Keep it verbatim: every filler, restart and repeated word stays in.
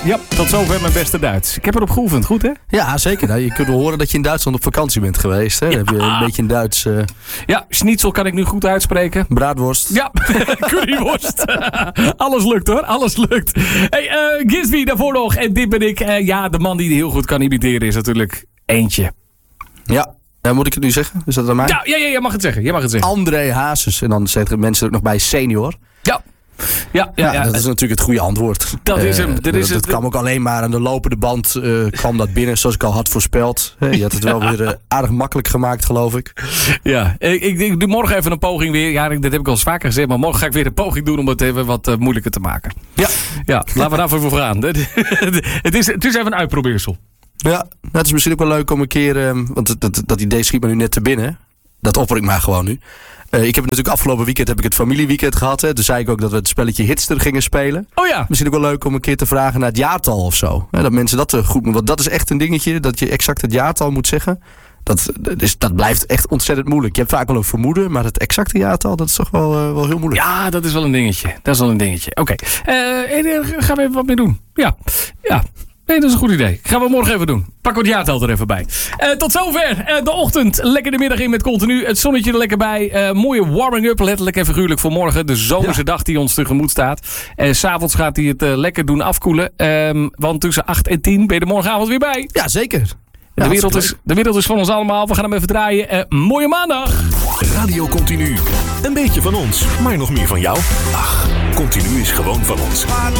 Ja, tot zover mijn beste Duits. Ik heb erop geoefend, goed hè? Ja, zeker. Nou, je kunt wel horen dat je in Duitsland op vakantie bent geweest. Hè? Dan heb je een beetje een Duits... Uh... Ja, schnitzel kan ik nu goed uitspreken. Braadworst. Ja, curryworst. Alles lukt hoor, alles lukt. Hey, uh, Gisby daarvoor nog. En dit ben ik. Uh, ja, de man die heel goed kan imiteren is natuurlijk Eentje. Ja. Ja, moet ik het nu zeggen? Is dat aan mij? Ja, ja, ja, jij mag het zeggen. Jij mag het zeggen. André Hazes. En dan zeggen mensen er ook nog bij senior. Ja. Ja, ja, ja, ja, dat is natuurlijk het goede antwoord. Dat is hem. Uh, dat is dat, dat kwam ook alleen maar aan de lopende band uh, kwam dat binnen, zoals ik al had voorspeld. Uh, je had het wel weer uh, aardig makkelijk gemaakt, geloof ik. Ja, ik, ik, ik doe morgen even een poging weer. Ja, dat heb ik al eens vaker gezegd, maar morgen ga ik weer een poging doen om het even wat uh, moeilijker te maken. Ja. Ja, laten we daar even voor gaan. het, is, het is even een uitprobeersel. Ja, het is misschien ook wel leuk om een keer, uh, want dat, dat, dat idee schiet me nu net te binnen. Dat opper ik maar gewoon nu. Uh, ik heb natuurlijk afgelopen weekend heb ik het familieweekend gehad. Hè. Toen zei ik ook dat we het spelletje Hitster gingen spelen. Oh ja. Misschien ook wel leuk om een keer te vragen naar het jaartal of zo. Hè, dat mensen dat goed moeten. Want dat is echt een dingetje. Dat je exact het jaartal moet zeggen. Dat, dat, is, dat blijft echt ontzettend moeilijk. Je hebt vaak wel een vermoeden. Maar het exacte jaartal, dat is toch wel, uh, wel heel moeilijk. Ja, dat is wel een dingetje. Dat is wel een dingetje. Oké. Okay. Uh, gaan we even wat mee doen. Ja. Ja. Nee, dat is een goed idee. Gaan we morgen even doen. Pak het jaartal er even bij. Uh, tot zover uh, de ochtend. Lekker de middag in met Continu. Het zonnetje er lekker bij. Uh, mooie warming-up, letterlijk en figuurlijk voor morgen. De zomerse ja. dag die ons tegemoet staat. En 's avonds gaat hij het uh, lekker doen afkoelen. Um, want tussen acht en tien ben je er morgenavond weer bij. Ja, zeker. Ja, de, wereld is, de wereld is van ons allemaal. We gaan hem even draaien. Uh, mooie maandag. Radio Continu. Een beetje van ons, maar nog meer van jou. Ach, Continu is gewoon van ons.